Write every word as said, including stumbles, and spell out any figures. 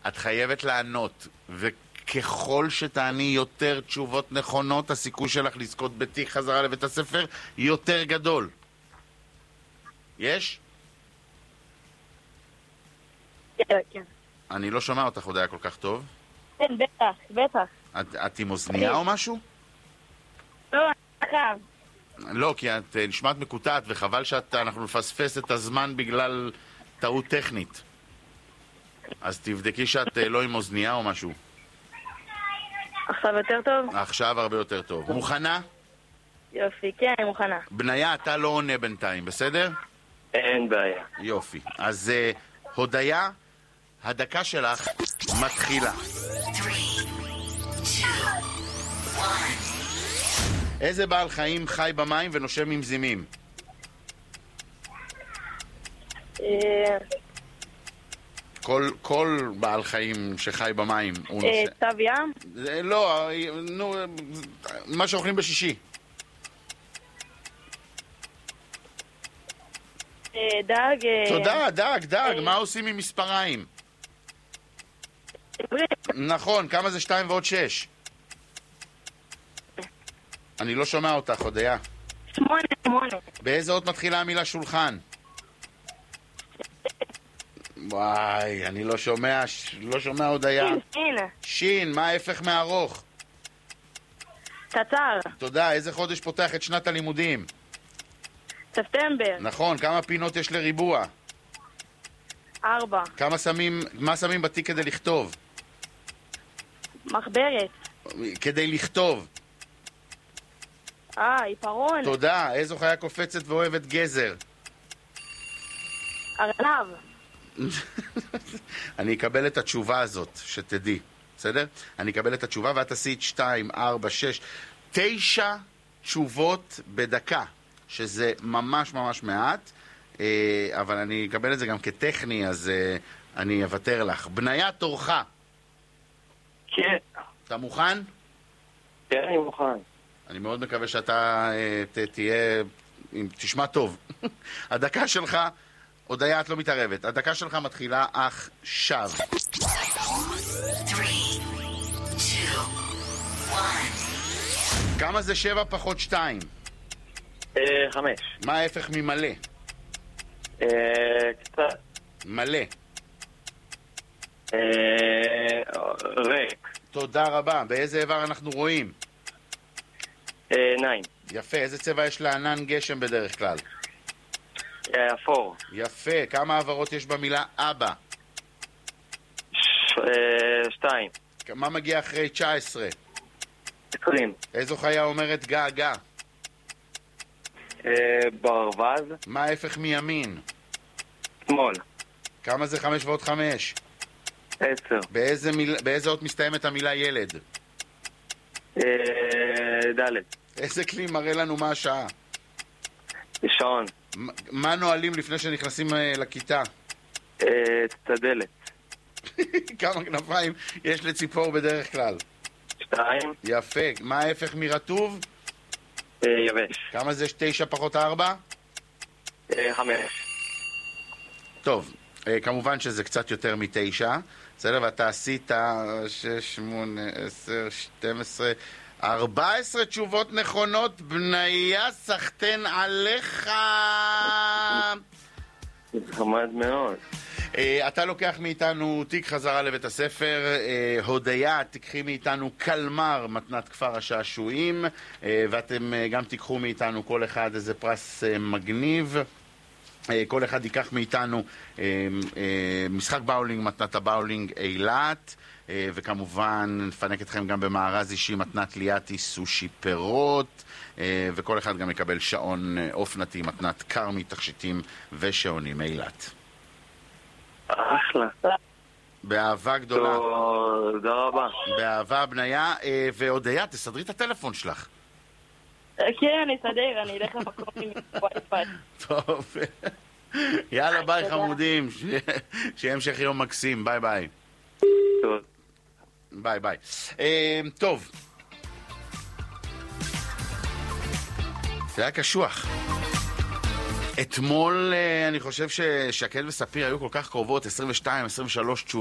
את חייבת לענות, וככל שתעני יותר תשובות נכונות, הסיכוי שלך לזכות בתיק חזרה לבית הספר יותר גדול. יש? כן, כן. אני לא שומע אותך עוד היה כל כך טוב. כן, בטח, בטח. את, את עם אוזנייה או משהו? לא, עכשיו. לא, כי את נשמעת מקוטעת, וחבל שאנחנו נפספס את הזמן בגלל טעות טכנית. אז תבדקי שאת לא עם אוזנייה או משהו. עכשיו יותר טוב? עכשיו הרבה יותר טוב. מוכנה? יופי, כן, אני מוכנה. בניה, אתה לא עונה בינתיים, בסדר? אין בעיה. יופי. אז uh, הודיה, הדקה שלך מתחילה. איזה בעל חיים חי במים ונושם עם זימים? כל, כל בעל חיים שחי במים הוא נושם. צב ים? לא, נו, מה שאוכלים בשישי. דג. תודה, דג, דג. מה עושים עם מספריים? נכון, כמה זה שתיים ועוד שש? אני לא שומע אותך, הודיה. שמונה, שמונה. באיזה אות מתחילה המילה שולחן? וואי, אני לא שומע, לא שומע הודיה. שין, שין. שין, מה ההפך מארוך? קצר. תודה, איזה חודש פותח את שנת הלימודים? ספטמבר. נכון, כמה פינות יש לריבוע? ארבע. כמה שמים, מה שמים בתיק כדי לכתוב? מחברת. כדי לכתוב. אה, עיפרון. תודה, איזו חיה קופצת ואוהבת גזר? ארנב. אני אקבל את התשובה הזאת, שתדעי, בסדר? אני אקבל את התשובה ואת עשית שתיים, ארבע, שש, תשע תשובות בדקה, שזה ממש ממש מעט, אבל אני אקבל את זה גם כטכני, אז אני אוותר לך. בניה, תורך. כן. אתה מוכן? כן, אני מוכן. אני מאוד מקווה שאתה ת, תהיה, תשמע טוב. הדקה שלך, הודיה, את לא מתערבת. הדקה שלך מתחילה עכשיו. כמה זה שבע פחות שתיים? אה, חמש. מה ההפך ממלא? אה, קצת. מלא. אה, ריק. תודה רבה. באיזה איבר אנחנו רואים? אה, ניים. יפה. איזה צבע יש לענן גשם בדרך כלל? אה, אפור. יפה. כמה העברות יש במילה אבא? ש... אה, שתיים. מה מגיע אחרי תשע עשרה? עשרים. איזו חיה אומרת געגע? אה, ברווז. מה ההפך מימין? שמאל. כמה זה חמש ועוד חמש? עשר. באיזה, מיל... באיזה אות מסתיימת המילה ילד? אה, ד'. איזה כלי מראה לנו מה השעה? שעון. מה נועלים לפני שנכנסים לכיתה? אה, צדלת. כמה כנפיים יש לציפור בדרך כלל? שתיים. יפה. מה ההפך מרטוב? אה, יבש. כמה זה תשע פחות ארבע? אה, חמש. טוב, כמובן שזה קצת יותר מתשע. בסדר, ואתה עשית שש, שמונה, עשר, שתים עשרה, ארבע עשרה תשובות נכונות. בניה, סחטן עליך. חמד מאוד. אתה לוקח מאיתנו תיק חזרה לבית הספר. הודיה, תיקחי מאיתנו קלמר, מתנת כפר השעשועים, ואתם גם תיקחו מאיתנו כל אחד איזה פרס מגניב. כל אחד ייקח מאיתנו משחק באולינג, מתנת הבאולינג אילת, וכמובן נפנק אתכם גם במארז אישי מתנת ליאטי סושי פירות, וכל אחד גם יקבל שעון אופנתי, מתנת קרמי, תכשיטים ושעונים אילת. אחלה. באהבה גדולה. תודה רבה. באהבה בניה. והודיה, תסדרי את הטלפון שלך. כן, אני אסדר, אני אלך למקום עם וי-פיי. טוב. יאללה, ביי חמודים. שיהיה המשך יום מקסים. ביי ביי. טוב. ביי ביי. טוב. זה היה קשוח. אתמול אני חושב ששקד וספיר היו כל כך קרובות, עשרים ושתיים עשרים ושלוש תשובות.